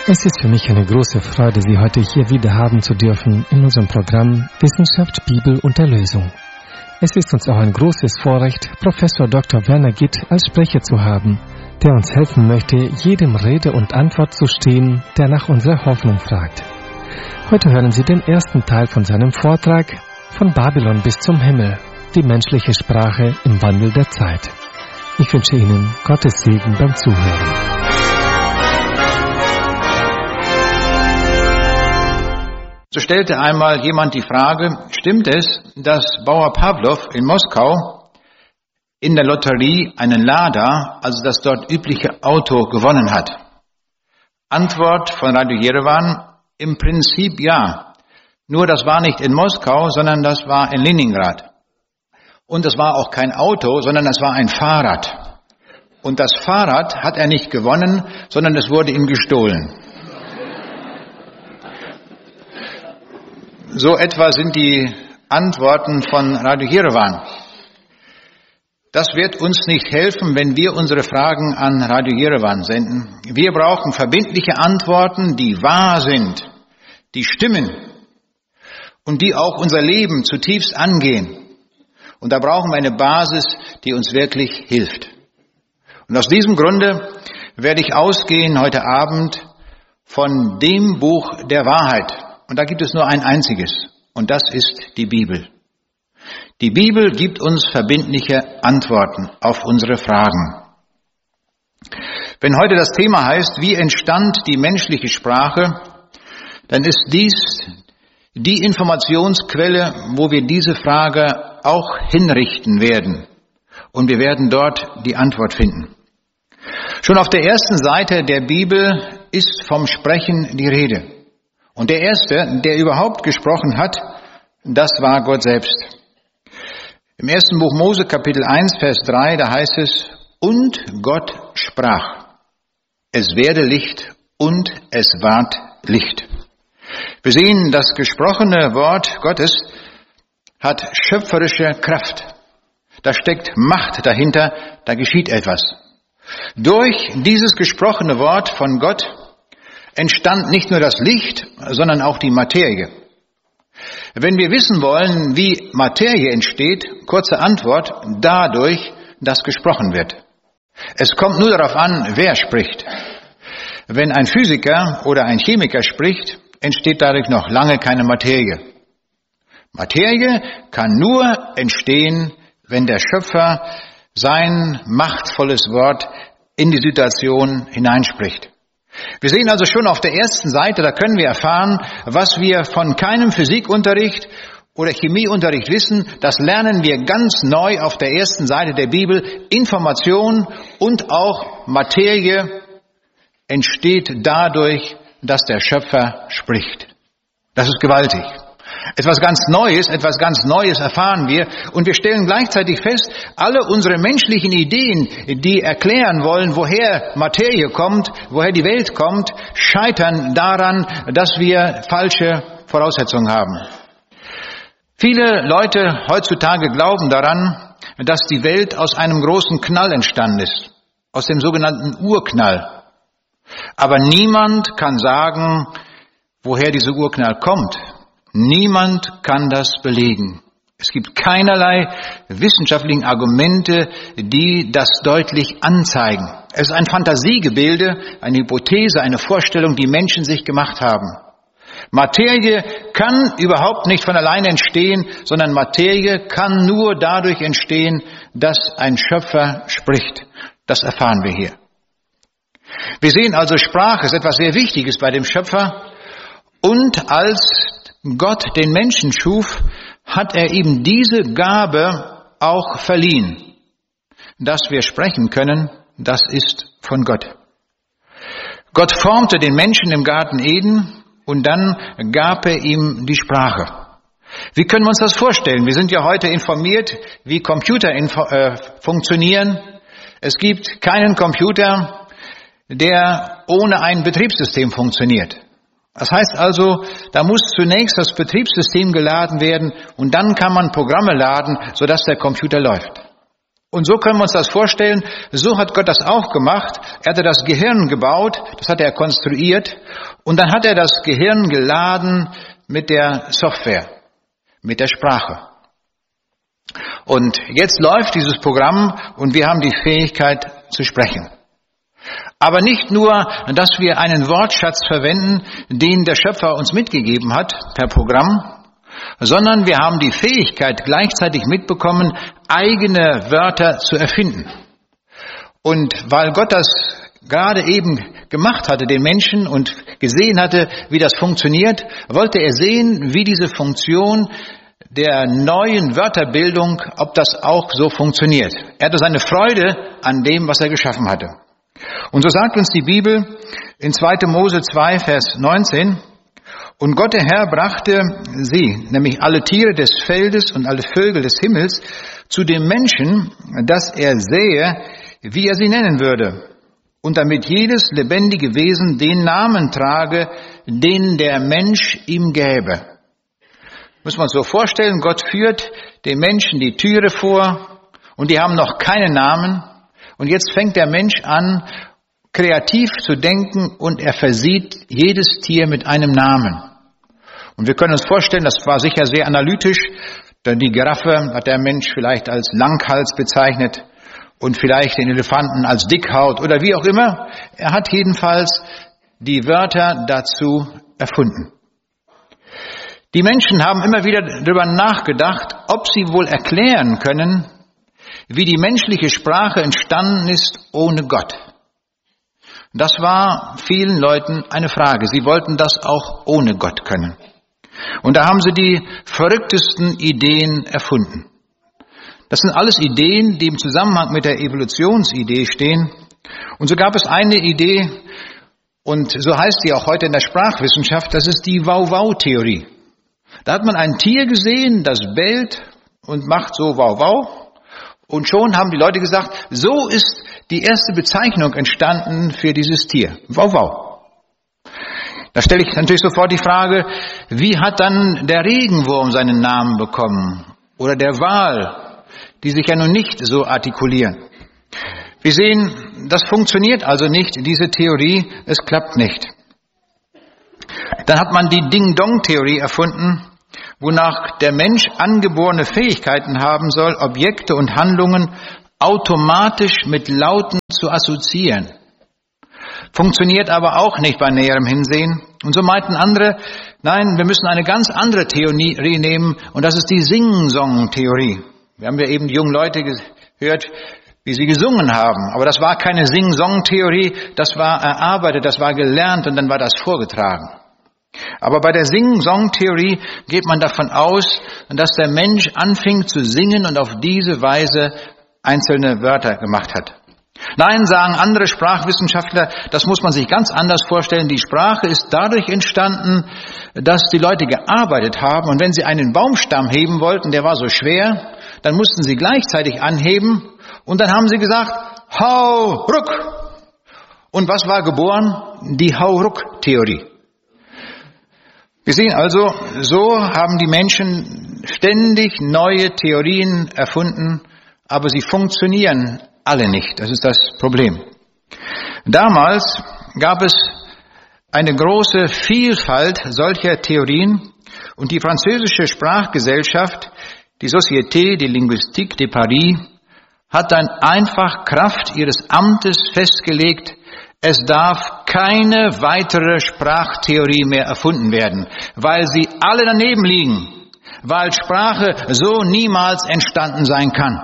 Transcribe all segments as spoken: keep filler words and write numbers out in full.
Es ist für mich eine große Freude, Sie heute hier wieder haben zu dürfen in unserem Programm Wissenschaft, Bibel und Erlösung. Es ist uns auch ein großes Vorrecht, Professor Doktor Werner Gitt als Sprecher zu haben, der uns helfen möchte, jedem Rede und Antwort zu stehen, der nach unserer Hoffnung fragt. Heute hören Sie den ersten Teil von seinem Vortrag Von Babylon bis zum Himmel, die menschliche Sprache im Wandel der Zeit. Ich wünsche Ihnen Gottes Segen beim Zuhören. So stellte einmal jemand die Frage, stimmt es, dass Bauer Pawlow in Moskau in der Lotterie einen Lada, also das dort übliche Auto, gewonnen hat? Antwort von Radio Jerewan, im Prinzip ja. Nur das war nicht in Moskau, sondern das war in Leningrad. Und es war auch kein Auto, sondern es war ein Fahrrad. Und das Fahrrad hat er nicht gewonnen, sondern es wurde ihm gestohlen. So etwa sind die Antworten von Radio Jerewan. Das wird uns nicht helfen, wenn wir unsere Fragen an Radio Jerewan senden. Wir brauchen verbindliche Antworten, die wahr sind, die stimmen und die auch unser Leben zutiefst angehen. Und da brauchen wir eine Basis, die uns wirklich hilft. Und aus diesem Grunde werde ich ausgehen heute Abend von dem Buch der Wahrheit. Und da gibt es nur ein einziges, und das ist die Bibel. Die Bibel gibt uns verbindliche Antworten auf unsere Fragen. Wenn heute das Thema heißt, wie entstand die menschliche Sprache, dann ist dies die Informationsquelle, wo wir diese Frage auch hinrichten werden. Und wir werden dort die Antwort finden. Schon auf der ersten Seite der Bibel ist vom Sprechen die Rede. Und der Erste, der überhaupt gesprochen hat, das war Gott selbst. Im ersten Buch Mose, Kapitel eins, Vers drei, da heißt es, und Gott sprach, es werde Licht und es ward Licht. Wir sehen, das gesprochene Wort Gottes hat schöpferische Kraft. Da steckt Macht dahinter, da geschieht etwas. Durch dieses gesprochene Wort von Gott entstand nicht nur das Licht, sondern auch die Materie. Wenn wir wissen wollen, wie Materie entsteht, kurze Antwort, dadurch, dass gesprochen wird. Es kommt nur darauf an, wer spricht. Wenn ein Physiker oder ein Chemiker spricht, entsteht dadurch noch lange keine Materie. Materie kann nur entstehen, wenn der Schöpfer sein machtvolles Wort in die Situation hineinspricht. Wir sehen also schon auf der ersten Seite, da können wir erfahren, was wir von keinem Physikunterricht oder Chemieunterricht wissen, das lernen wir ganz neu auf der ersten Seite der Bibel. Information und auch Materie entsteht dadurch, dass der Schöpfer spricht. Das ist gewaltig. Etwas ganz Neues, etwas ganz Neues erfahren wir und wir stellen gleichzeitig fest, alle unsere menschlichen Ideen, die erklären wollen, woher Materie kommt, woher die Welt kommt, scheitern daran, dass wir falsche Voraussetzungen haben. Viele Leute heutzutage glauben daran, dass die Welt aus einem großen Knall entstanden ist, aus dem sogenannten Urknall. Aber niemand kann sagen, woher dieser Urknall kommt. Niemand kann das belegen. Es gibt keinerlei wissenschaftlichen Argumente, die das deutlich anzeigen. Es ist ein Fantasiegebilde, eine Hypothese, eine Vorstellung, die Menschen sich gemacht haben. Materie kann überhaupt nicht von alleine entstehen, sondern Materie kann nur dadurch entstehen, dass ein Schöpfer spricht. Das erfahren wir hier. Wir sehen also, Sprache ist etwas sehr Wichtiges bei dem Schöpfer. Und als Gott den Menschen schuf, hat er ihm diese Gabe auch verliehen. Dass wir sprechen können, das ist von Gott. Gott formte den Menschen im Garten Eden und dann gab er ihm die Sprache. Wie können wir uns das vorstellen? Wir sind ja heute informiert, wie Computer info- äh, funktionieren. Es gibt keinen Computer, der ohne ein Betriebssystem funktioniert. Das heißt also, da muss zunächst das Betriebssystem geladen werden und dann kann man Programme laden, sodass der Computer läuft. Und so können wir uns das vorstellen, so hat Gott das auch gemacht. Er hatte das Gehirn gebaut, das hat er konstruiert und dann hat er das Gehirn geladen mit der Software, mit der Sprache. Und jetzt läuft dieses Programm und wir haben die Fähigkeit zu sprechen. Aber nicht nur, dass wir einen Wortschatz verwenden, den der Schöpfer uns mitgegeben hat per Programm, sondern wir haben die Fähigkeit gleichzeitig mitbekommen, eigene Wörter zu erfinden. Und weil Gott das gerade eben gemacht hatte, den Menschen, und gesehen hatte, wie das funktioniert, wollte er sehen, wie diese Funktion der neuen Wörterbildung, ob das auch so funktioniert. Er hatte seine Freude an dem, was er geschaffen hatte. Und so sagt uns die Bibel in zweiter Mose zwei, Vers neunzehn, und Gott der Herr brachte sie, nämlich alle Tiere des Feldes und alle Vögel des Himmels, zu dem Menschen, dass er sähe, wie er sie nennen würde, und damit jedes lebendige Wesen den Namen trage, den der Mensch ihm gäbe. Muss man uns so vorstellen, Gott führt den Menschen die Tiere vor und die haben noch keinen Namen. Und jetzt fängt der Mensch an, kreativ zu denken und er versieht jedes Tier mit einem Namen. Und wir können uns vorstellen, das war sicher sehr analytisch, denn die Giraffe hat der Mensch vielleicht als Langhals bezeichnet und vielleicht den Elefanten als Dickhaut oder wie auch immer. Er hat jedenfalls die Wörter dazu erfunden. Die Menschen haben immer wieder darüber nachgedacht, ob sie wohl erklären können, wie die menschliche Sprache entstanden ist ohne Gott. Das war vielen Leuten eine Frage. Sie wollten das auch ohne Gott können. Und da haben sie die verrücktesten Ideen erfunden. Das sind alles Ideen, die im Zusammenhang mit der Evolutionsidee stehen. Und so gab es eine Idee, und so heißt die auch heute in der Sprachwissenschaft, das ist die Wow-Wow-Theorie. Da hat man ein Tier gesehen, das bellt und macht so Wow-Wow. Und schon haben die Leute gesagt, so ist die erste Bezeichnung entstanden für dieses Tier. Wow-Wow. Da stelle ich natürlich sofort die Frage, wie hat dann der Regenwurm seinen Namen bekommen? Oder der Wal, die sich ja nun nicht so artikulieren. Wir sehen, das funktioniert also nicht, diese Theorie, es klappt nicht. Dann hat man die Ding-Dong-Theorie erfunden, wonach der Mensch angeborene Fähigkeiten haben soll, Objekte und Handlungen automatisch mit Lauten zu assoziieren. Funktioniert aber auch nicht bei näherem Hinsehen. Und so meinten andere, nein, wir müssen eine ganz andere Theorie nehmen, und das ist die Sing-Song-Theorie. Wir haben ja eben die jungen Leute gehört, wie sie gesungen haben. Aber das war keine Sing-Song-Theorie, das war erarbeitet, das war gelernt und dann war das vorgetragen. Aber bei der Sing-Song-Theorie geht man davon aus, dass der Mensch anfing zu singen und auf diese Weise einzelne Wörter gemacht hat. Nein, sagen andere Sprachwissenschaftler, das muss man sich ganz anders vorstellen. Die Sprache ist dadurch entstanden, dass die Leute gearbeitet haben. Und wenn sie einen Baumstamm heben wollten, der war so schwer, dann mussten sie gleichzeitig anheben. Und dann haben sie gesagt, hau, ruck. Und was war geboren? Die Hau-Ruck-Theorie. Wir sehen also, so haben die Menschen ständig neue Theorien erfunden, aber sie funktionieren alle nicht. Das ist das Problem. Damals gab es eine große Vielfalt solcher Theorien und die französische Sprachgesellschaft, die Société de Linguistique de Paris, hat dann einfach Kraft ihres Amtes festgelegt, es darf keine weitere Sprachtheorie mehr erfunden werden, weil sie alle daneben liegen, weil Sprache so niemals entstanden sein kann.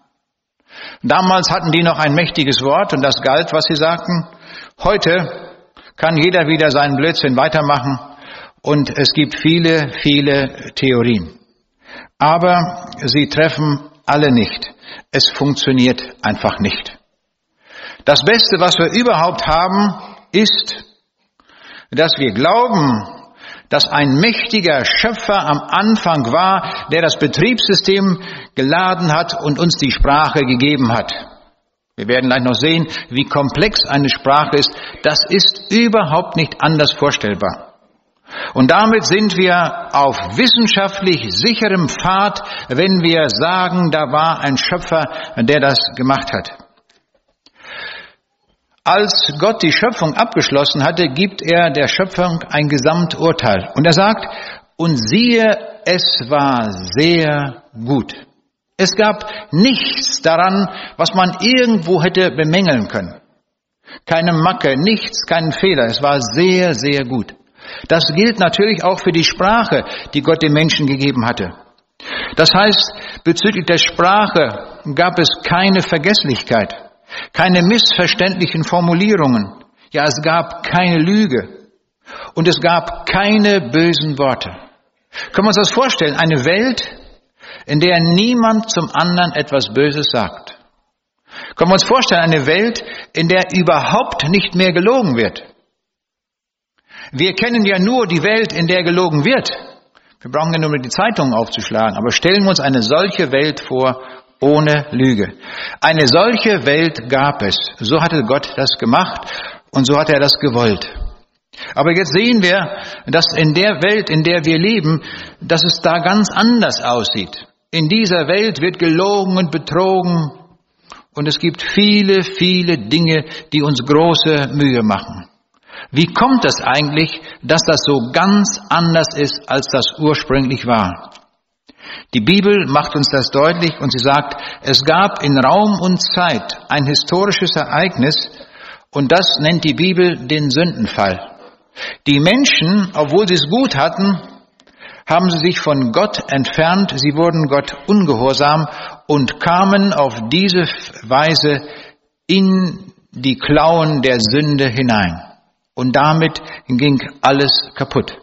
Damals hatten die noch ein mächtiges Wort und das galt, was sie sagten. Heute kann jeder wieder seinen Blödsinn weitermachen und es gibt viele, viele Theorien. Aber sie treffen alle nicht. Es funktioniert einfach nicht. Das Beste, was wir überhaupt haben, ist, dass wir glauben, dass ein mächtiger Schöpfer am Anfang war, der das Betriebssystem geladen hat und uns die Sprache gegeben hat. Wir werden gleich noch sehen, wie komplex eine Sprache ist. Das ist überhaupt nicht anders vorstellbar. Und damit sind wir auf wissenschaftlich sicherem Pfad, wenn wir sagen, da war ein Schöpfer, der das gemacht hat. Als Gott die Schöpfung abgeschlossen hatte, gibt er der Schöpfung ein Gesamturteil. Und er sagt, und siehe, es war sehr gut. Es gab nichts daran, was man irgendwo hätte bemängeln können. Keine Macke, nichts, keinen Fehler. Es war sehr, sehr gut. Das gilt natürlich auch für die Sprache, die Gott den Menschen gegeben hatte. Das heißt, bezüglich der Sprache gab es keine Vergesslichkeit, keine missverständlichen Formulierungen. Ja, es gab keine Lüge und es gab keine bösen Worte. Können wir uns das vorstellen? Eine Welt, in der niemand zum anderen etwas Böses sagt. Können wir uns vorstellen, eine Welt, in der überhaupt nicht mehr gelogen wird. Wir kennen ja nur die Welt, in der gelogen wird. Wir brauchen ja nur die Zeitungen aufzuschlagen. Aber stellen wir uns eine solche Welt vor, ohne Lüge. Eine solche Welt gab es. So hatte Gott das gemacht und so hat er das gewollt. Aber jetzt sehen wir, dass in der Welt, in der wir leben, dass es da ganz anders aussieht. In dieser Welt wird gelogen und betrogen und es gibt viele, viele Dinge, die uns große Mühe machen. Wie kommt es eigentlich, dass das so ganz anders ist, als das ursprünglich war? Die Bibel macht uns das deutlich und sie sagt, es gab in Raum und Zeit ein historisches Ereignis und das nennt die Bibel den Sündenfall. Die Menschen, obwohl sie es gut hatten, haben sie sich von Gott entfernt, sie wurden Gott ungehorsam und kamen auf diese Weise in die Klauen der Sünde hinein. Und damit ging alles kaputt.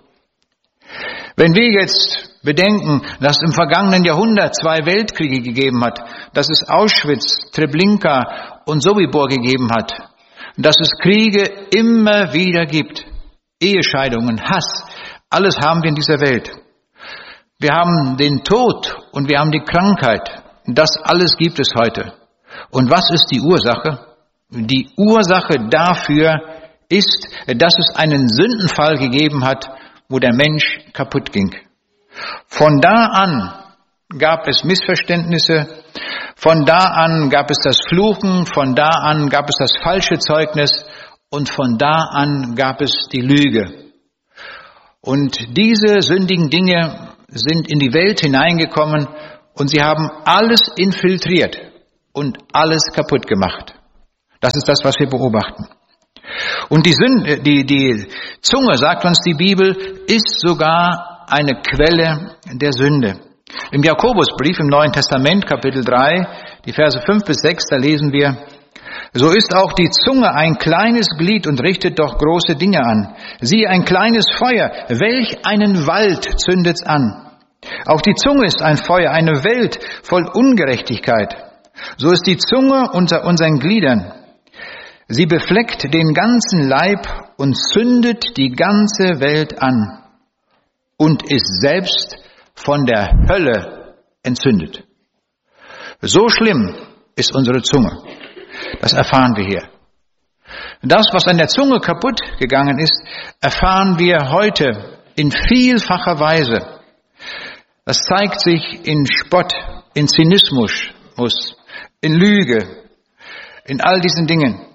Wenn wir jetzt bedenken, dass es im vergangenen Jahrhundert zwei Weltkriege gegeben hat, dass es Auschwitz, Treblinka und Sobibor gegeben hat, dass es Kriege immer wieder gibt, Ehescheidungen, Hass, alles haben wir in dieser Welt. Wir haben den Tod und wir haben die Krankheit. Das alles gibt es heute. Und was ist die Ursache? Die Ursache dafür ist, dass es einen Sündenfall gegeben hat, wo der Mensch kaputt ging. Von da an gab es Missverständnisse, von da an gab es das Fluchen, von da an gab es das falsche Zeugnis und von da an gab es die Lüge. Und diese sündigen Dinge sind in die Welt hineingekommen und sie haben alles infiltriert und alles kaputt gemacht. Das ist das, was wir beobachten. Und die Sünde, die, die Zunge, sagt uns die Bibel, ist sogar eine Quelle der Sünde. Im Jakobusbrief im Neuen Testament, Kapitel drei, die Verse fünf bis sechs, da lesen wir, so ist auch die Zunge ein kleines Glied und richtet doch große Dinge an. Siehe, ein kleines Feuer, welch einen Wald zündet's an. Auch die Zunge ist ein Feuer, eine Welt voll Ungerechtigkeit. So ist die Zunge unter unseren Gliedern. Sie befleckt den ganzen Leib und zündet die ganze Welt an und ist selbst von der Hölle entzündet. So schlimm ist unsere Zunge. Das erfahren wir hier. Das, was an der Zunge kaputt gegangen ist, erfahren wir heute in vielfacher Weise. Das zeigt sich in Spott, in Zynismus, in Lüge, in all diesen Dingen.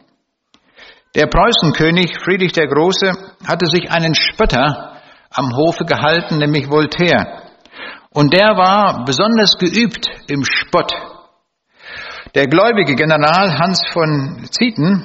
Der Preußenkönig Friedrich der Große hatte sich einen Spötter am Hofe gehalten, nämlich Voltaire. Und der war besonders geübt im Spott. Der gläubige General Hans von Zieten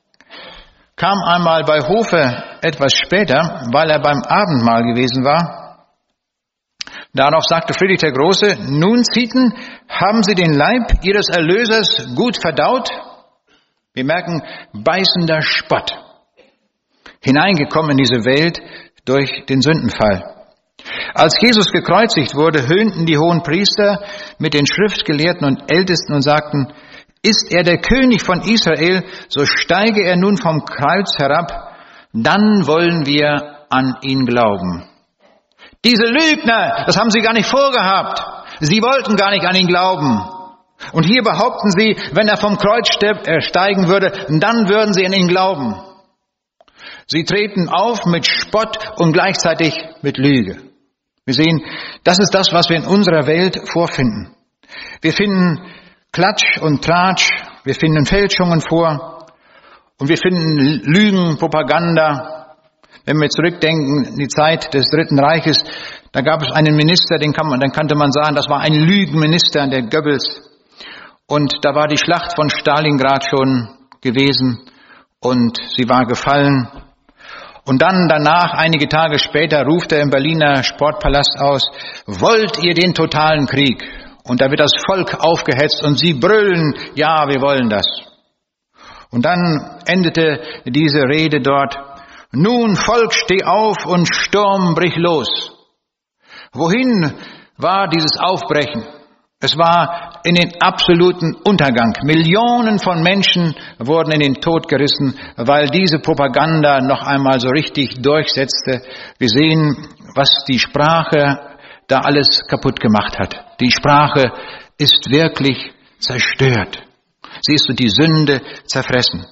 kam einmal bei Hofe etwas später, weil er beim Abendmahl gewesen war. Darauf sagte Friedrich der Große, nun Zieten, haben Sie den Leib Ihres Erlösers gut verdaut? Wir merken, beißender Spott. Hineingekommen in diese Welt durch den Sündenfall. Als Jesus gekreuzigt wurde, höhnten die hohen Priester mit den Schriftgelehrten und Ältesten und sagten, ist er der König von Israel, so steige er nun vom Kreuz herab, dann wollen wir an ihn glauben. Diese Lügner, das haben sie gar nicht vorgehabt. Sie wollten gar nicht an ihn glauben. Und hier behaupten sie, wenn er vom Kreuz steigen würde, dann würden sie an ihn glauben. Sie treten auf mit Spott und gleichzeitig mit Lüge. Wir sehen, das ist das, was wir in unserer Welt vorfinden. Wir finden Klatsch und Tratsch, wir finden Fälschungen vor und wir finden Lügen, Propaganda. Wenn wir zurückdenken in die Zeit des Dritten Reiches, da gab es einen Minister, den, kann man, den kannte man sagen, das war ein Lügenminister, der Goebbels. Und da war die Schlacht von Stalingrad schon gewesen und sie war gefallen. Und dann danach, einige Tage später, ruft er im Berliner Sportpalast aus, wollt ihr den totalen Krieg? Und da wird das Volk aufgehetzt und sie brüllen, ja, wir wollen das. Und dann endete diese Rede dort, nun Volk, steh auf und Sturm brich los. Wohin war dieses Aufbrechen? Es war in den absoluten Untergang. Millionen von Menschen wurden in den Tod gerissen, weil diese Propaganda noch einmal so richtig durchsetzte. Wir sehen, was die Sprache da alles kaputt gemacht hat. Die Sprache ist wirklich zerstört. Sie ist durch die Sünde zerfressen.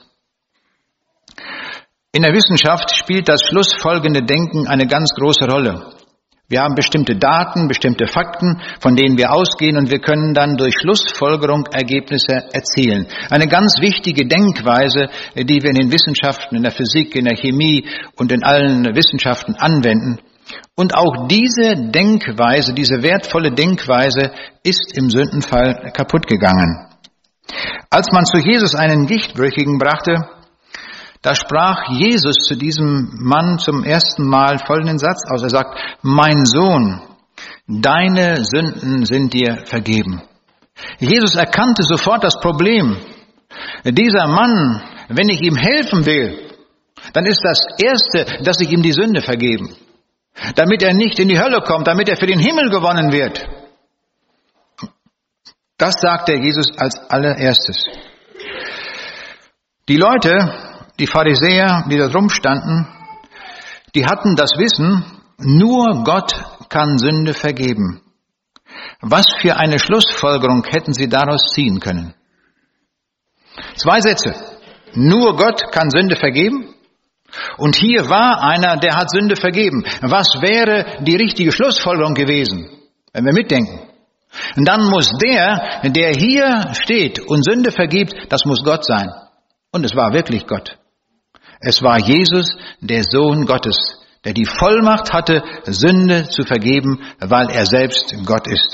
In der Wissenschaft spielt das schlussfolgende Denken eine ganz große Rolle. Wir haben bestimmte Daten, bestimmte Fakten, von denen wir ausgehen und wir können dann durch Schlussfolgerung Ergebnisse erzielen. Eine ganz wichtige Denkweise, die wir in den Wissenschaften, in der Physik, in der Chemie und in allen Wissenschaften anwenden. Und auch diese Denkweise, diese wertvolle Denkweise ist im Sündenfall kaputt gegangen. Als man zu Jesus einen Gichtbrüchigen brachte, da sprach Jesus zu diesem Mann zum ersten Mal folgenden Satz aus. Er sagt, mein Sohn, deine Sünden sind dir vergeben. Jesus erkannte sofort das Problem. Dieser Mann, wenn ich ihm helfen will, dann ist das Erste, dass ich ihm die Sünde vergeben. Damit er nicht in die Hölle kommt, damit er für den Himmel gewonnen wird. Das sagt der Jesus als allererstes. Die Leute, die Pharisäer, die da drum standen, die hatten das Wissen, nur Gott kann Sünde vergeben. Was für eine Schlussfolgerung hätten sie daraus ziehen können? Zwei Sätze. Nur Gott kann Sünde vergeben. Und hier war einer, der hat Sünde vergeben. Was wäre die richtige Schlussfolgerung gewesen, wenn wir mitdenken? Und dann muss der, der hier steht und Sünde vergibt, das muss Gott sein. Und es war wirklich Gott. Es war Jesus, der Sohn Gottes, der die Vollmacht hatte, Sünde zu vergeben, weil er selbst Gott ist.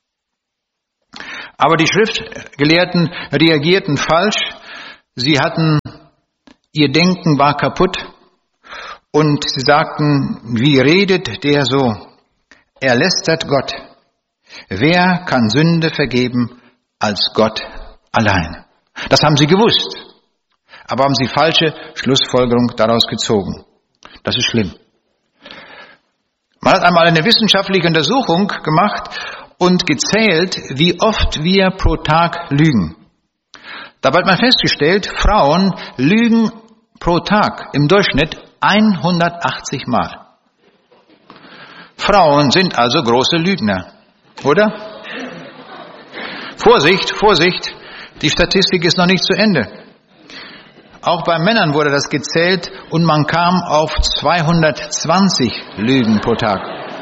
Aber die Schriftgelehrten reagierten falsch. Sie hatten, ihr Denken war kaputt und sie sagten, wie redet der so? Er lästert Gott. Wer kann Sünde vergeben als Gott allein? Das haben sie gewusst. Aber haben sie falsche Schlussfolgerung daraus gezogen. Das ist schlimm. Man hat einmal eine wissenschaftliche Untersuchung gemacht und gezählt, wie oft wir pro Tag lügen. Dabei hat man festgestellt, Frauen lügen pro Tag im Durchschnitt hundertachtzig Mal. Frauen sind also große Lügner, oder? Vorsicht, Vorsicht, die Statistik ist noch nicht zu Ende. Auch bei Männern wurde das gezählt und man kam auf zweihundertzwanzig Lügen pro Tag.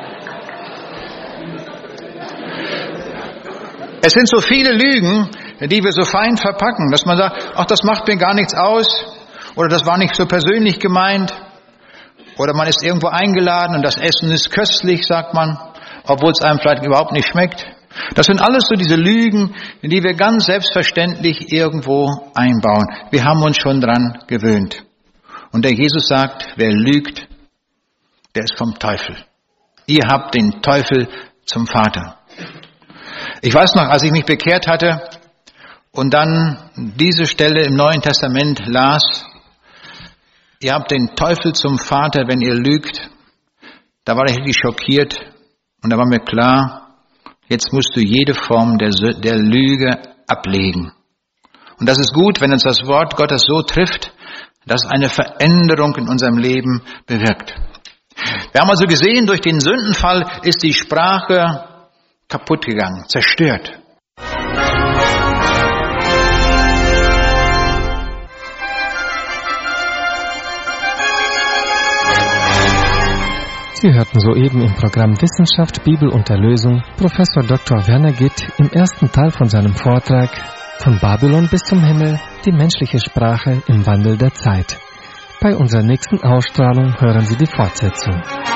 Es sind so viele Lügen, die wir so fein verpacken, dass man sagt, ach, das macht mir gar nichts aus oder das war nicht so persönlich gemeint oder man ist irgendwo eingeladen und das Essen ist köstlich, sagt man, obwohl es einem vielleicht überhaupt nicht schmeckt. Das sind alles so diese Lügen, die wir ganz selbstverständlich irgendwo einbauen. Wir haben uns schon dran gewöhnt. Und der Jesus sagt, wer lügt, der ist vom Teufel. Ihr habt den Teufel zum Vater. Ich weiß noch, als ich mich bekehrt hatte und dann diese Stelle im Neuen Testament las, ihr habt den Teufel zum Vater, wenn ihr lügt, da war ich richtig schockiert und da war mir klar, jetzt musst du jede Form der, der Lüge ablegen. Und das ist gut, wenn uns das Wort Gottes so trifft, dass eine Veränderung in unserem Leben bewirkt. Wir haben also gesehen, durch den Sündenfall ist die Sprache kaputt gegangen, zerstört. Sie hörten soeben im Programm Wissenschaft, Bibel und Erlösung Professor Doktor Werner Gitt im ersten Teil von seinem Vortrag Von Babylon bis zum Himmel, die menschliche Sprache im Wandel der Zeit. Bei unserer nächsten Ausstrahlung hören Sie die Fortsetzung.